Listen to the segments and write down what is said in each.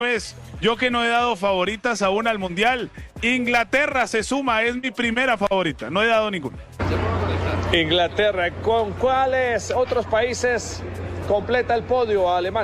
vez, yo que no he dado favoritas aún al Mundial, Inglaterra se suma, es mi primera favorita, no he dado ninguna. Inglaterra, ¿con cuáles otros países completa el podio alemán?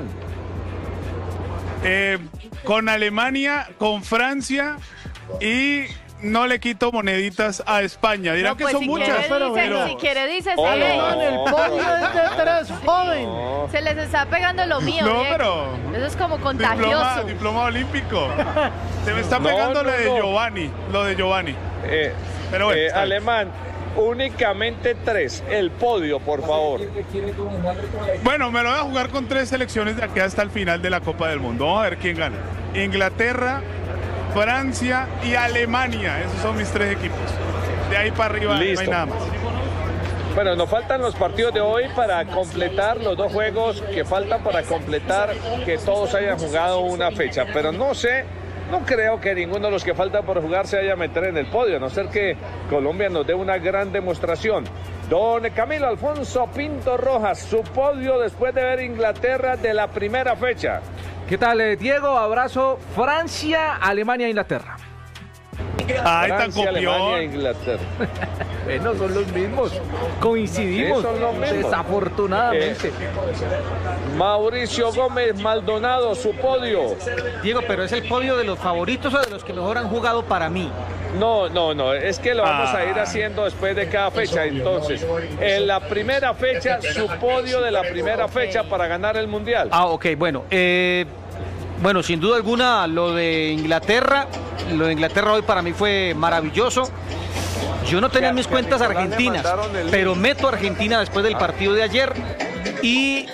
Con Alemania, con Francia y no le quito moneditas a España. Dirán no, que pues son si muchas, pero... Si quiere dice, Oh, sí. no. El podio es de 3, joven. No. Se les está pegando lo mío. No, Diego. pero... Eso es como contagioso. Diploma olímpico. Se me está No, pegando no, lo de no. Giovanni, Pero bueno, está bien. Alemán, únicamente 3. El podio, por favor. Bueno, me lo voy a jugar con 3 selecciones de aquí hasta el final de la Copa del Mundo. Vamos a ver quién gana. Inglaterra, Francia y Alemania. Esos son mis 3 equipos. De ahí para arriba Listo. no hay nada más. Bueno, nos faltan los partidos de hoy para completar los 2 juegos que faltan para completar que todos hayan jugado una fecha. Pero no creo que ninguno de los que faltan por jugar se vaya a meter en el podio, a no ser que Colombia nos dé una gran demostración. Don Camilo Alfonso Pinto Rojas, su podio después de ver Inglaterra de la primera fecha. ¿Qué tal, Diego? Abrazo. Francia, Alemania, Inglaterra. Ay, tan Francia, Alemania, copión. Inglaterra. Bueno, son los mismos. Coincidimos. Sí, son los mismos. Desafortunadamente. Mauricio Gómez Maldonado, su podio. Diego, pero ¿es el podio de los favoritos o de los que mejor han jugado para mí? No, es que lo vamos a ir haciendo después de cada fecha. Entonces, en la primera fecha, su podio de la primera fecha para ganar el Mundial. Ah, ok, bueno. Bueno, sin duda alguna, lo de Inglaterra hoy para mí fue maravilloso. Yo no tenía en mis cuentas argentinas, pero meto a Argentina después del partido de ayer. Y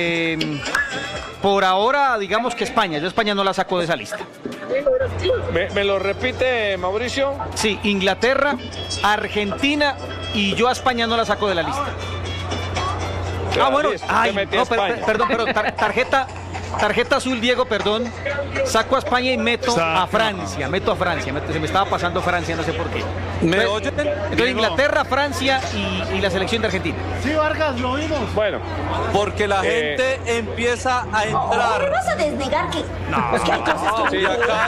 por ahora, digamos que España. Yo España no la saco de esa lista. ¿Me lo repite, Mauricio? Sí, Inglaterra, Argentina y yo a España no la saco de la lista. Ah, bueno, Listo, ay, te metí no, a España. perdón, tarjeta azul, Diego, perdón. Saco a España y meto a Francia. Se me estaba pasando Francia, no sé por qué. Entonces Inglaterra, Francia y la selección de Argentina. Sí, Vargas, lo vimos. Bueno, porque la gente empieza a entrar. ¿Me vas a desnegar que? No, Es que hay cosas que sí, acá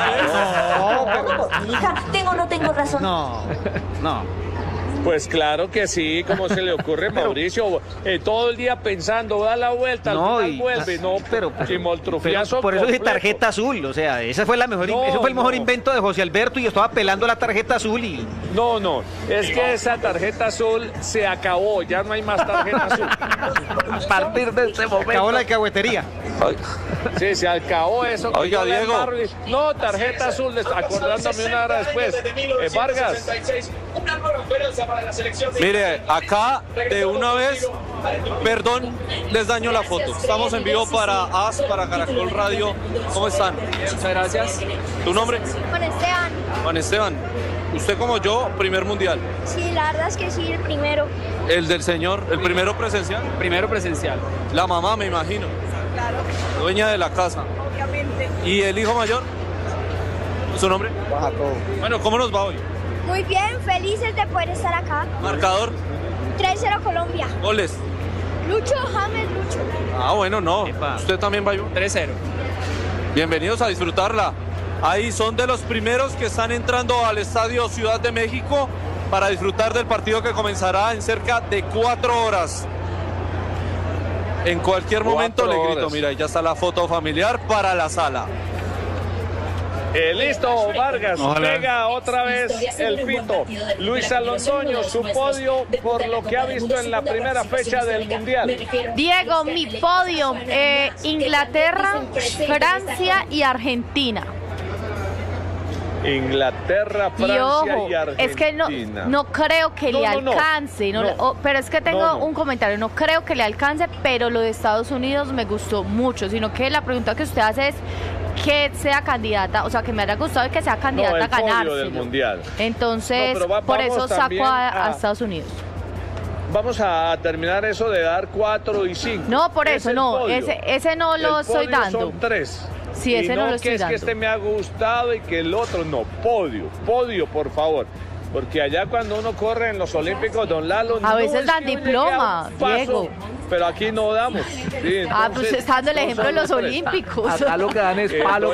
¿Tengo o no tengo razón? no. pues claro que sí, ¿cómo se le ocurre, Mauricio? Todo el día pensando, da la vuelta, al final vuelve, chimoltrufiazo por eso dije completo. tarjeta azul, o sea, ese fue el mejor invento de José Alberto y yo estaba pelando la tarjeta azul y... No, es que esa tarjeta azul se acabó, ya no hay más tarjeta azul. A partir de este momento... Acabó la alcahuetería. Sí, se acabó eso. Oiga, Diego. No, tarjeta azul, acordándome una hora después. Vargas. Mire, acá de una vez, perdón, les daño la foto. Estamos en vivo para AS, para Caracol Radio. ¿Cómo están? Muchas gracias. ¿Tu nombre? Juan Esteban. Juan Esteban. Usted como yo, primer mundial. Sí, la verdad es que sí, el primero. El del señor, el primero presencial. Primero presencial. La mamá, me imagino. Claro. Dueña de la casa. Obviamente. ¿Y el hijo mayor? ¿Su nombre? Baja todo. Bueno, ¿cómo nos va hoy? Muy bien, felices de poder estar acá. Marcador, 3-0 Colombia. goles. Lucho, James, Lucho. Ah, bueno, no. Epa. ¿Usted también va? 3-0. Bienvenidos a disfrutarla. Ahí son de los primeros que están entrando al Estadio Ciudad de México para disfrutar del partido que comenzará en cerca de 4 horas. En cualquier momento le grito, mira, ahí ya está la foto familiar para la sala. Listo, Vargas, pega otra vez el pito. Luis Alonsoño, su podio por lo que ha visto en la primera fecha del Mundial. Diego, mi podio, Inglaterra, Francia y Argentina. Inglaterra, Y Francia ojo, y Argentina. es que no creo que le alcance, pero es que tengo un comentario, no creo que le alcance, pero lo de Estados Unidos me gustó mucho, sino que la pregunta que usted hace es que sea candidata, o sea, que me haya gustado y que sea candidata a ganárselo. Del mundial. Entonces, por eso saco a Estados Unidos. Vamos a terminar eso de dar 4 y 5. No, por eso, no, ese no lo estoy dando. Son 3. Sí, ese no lo estoy dando. Que este me ha gustado y que el otro no. Podio, por favor. Porque allá cuando uno corre en los Olímpicos, don Lalo, a veces dan uno diploma, llega Diego. pero aquí no damos. Sí, pues está dando el ejemplo de los olímpicos. Acá lo que dan es palo